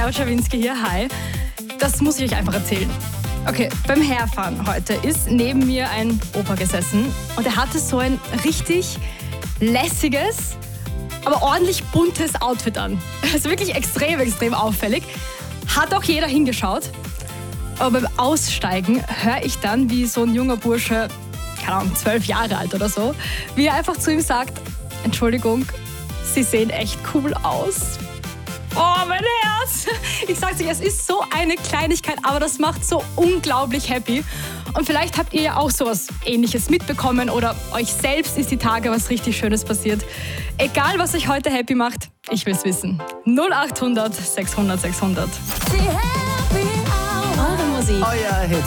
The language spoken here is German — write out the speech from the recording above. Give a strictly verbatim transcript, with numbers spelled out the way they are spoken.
Laura Czerwinski hier, hi. Das muss ich euch einfach erzählen. Okay, beim Herfahren heute ist neben mir ein Opa gesessen und er hatte so ein richtig lässiges, aber ordentlich buntes Outfit an. Also wirklich extrem, extrem auffällig. Hat auch jeder hingeschaut. Aber beim Aussteigen höre ich dann, wie so ein junger Bursche, keine Ahnung, zwölf Jahre alt oder so, wie er einfach zu ihm sagt, Entschuldigung, Sie sehen echt cool aus. Oh, mein Herz! Ich sag's euch, es ist so eine Kleinigkeit, aber das macht so unglaublich happy. Und vielleicht habt ihr ja auch sowas Ähnliches mitbekommen oder euch selbst ist die Tage was richtig Schönes passiert. Egal, was euch heute happy macht, ich will's wissen. null acht hundert sechshundert sechshundert. Eure Musik. Euer Hit